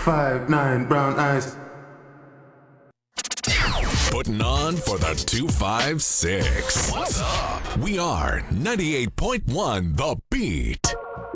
5'9", brown eyes. Putting on for the 256. What's up? We are 98.1 The Beat.